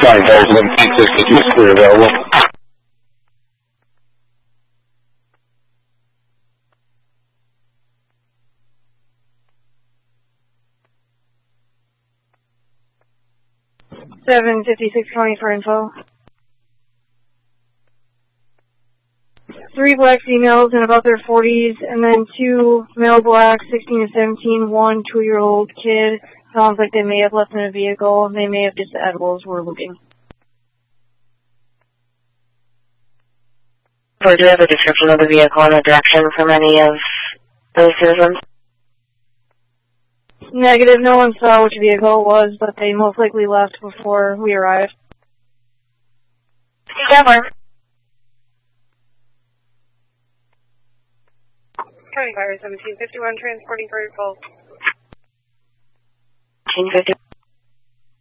County President, 862 clear available. Seven 56 County for info. 3 black females in about their 40s, and then 2 male blacks, 16 to 17, 1 2-year-old kid. Sounds like they may have left in a vehicle, and they may have just edibles. We're looking. Do you have a description of the vehicle and a direction from any of those citizens? Negative, no one saw which vehicle it was, but they most likely left before we arrived. Together. County Fire 1751, transporting for your call. 1750.